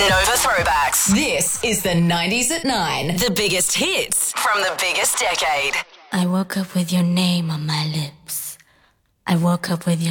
Nova Throwbacks. This is the 90s at 9. The biggest hits from the biggest decade. I woke up with your name on my lips. I woke up with your